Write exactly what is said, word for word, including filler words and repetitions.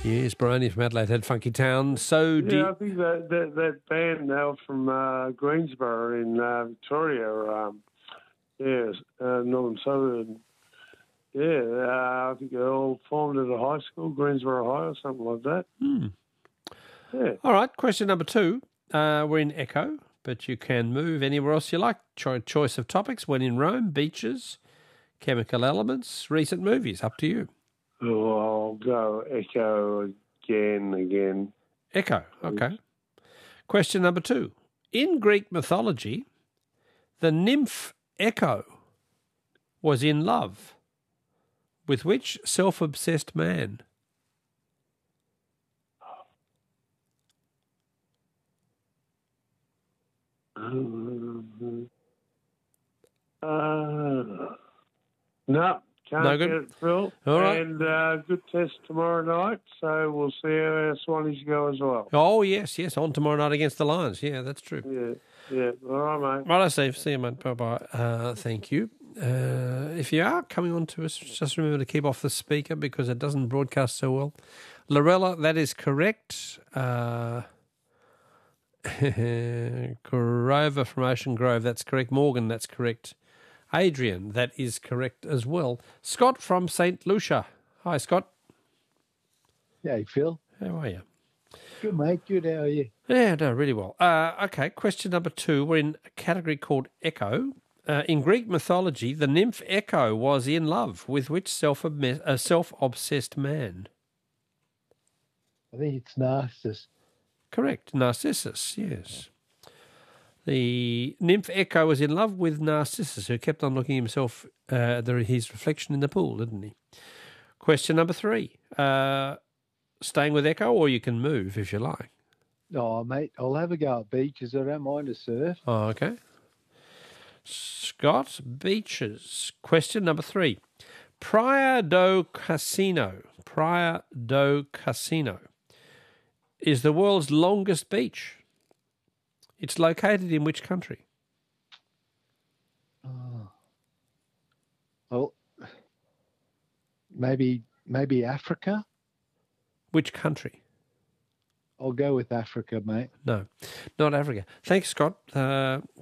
Yes, Bryony from Adelaide had Funky Town. So do Yeah, you, I think that that, that band now from uh, Greensboro in uh, Victoria, um, yeah, uh, Northern Southern. Yeah, uh, I think they all formed at a high school, Greensboro High or something like that. Hmm. Yeah. All right, question number two. Uh, we're in Echo, but you can move anywhere else you like. Cho- choice of topics: when in Rome, beaches, chemical elements, recent movies. Up to you. Oh, I'll go Echo again, again. Echo, okay. Question number two. In Greek mythology, the nymph Echo was in love with which self-obsessed man? Um, uh, no, can't No get good? it, Phil. All right. And uh, good test tomorrow night, so we'll see how our Swannies go as well. Oh, yes, yes, on tomorrow night against the Lions. Yeah, that's true. Yeah, yeah. All right, mate. Right, Steve. See you, mate. Bye-bye. Uh, thank you. Uh, if you are coming on to us, just remember to keep off the speaker because it doesn't broadcast so well. Lorella, that is correct. Uh, Grover from Ocean Grove, that's correct. Morgan, that's correct. Adrian, that is correct as well. Scott from Saint Lucia. Hi, Scott. Hey, Phil. How are you? Good, mate. Good. How are you? Yeah, no, really well. Uh, okay, question number two. We're in a category called Echo. Uh, in Greek mythology, the nymph Echo was in love with which self uh, self-obsessed man? I think it's Narcissus. Correct, Narcissus, yes. The nymph Echo was in love with Narcissus, who kept on looking himself, uh, the, his reflection in the pool, didn't he? Question number three. Uh, staying with Echo, or you can move if you like. Oh, mate, I'll have a go at beaches. I don't mind a surf. Oh, okay. Scott, beaches. Question number three. Praia do Casino, Praia do Casino, is the world's longest beach. It's located in which country? Oh. Well, maybe maybe Africa? Which country? I'll go with Africa, mate. No, not Africa. Thanks, Scott. Uh,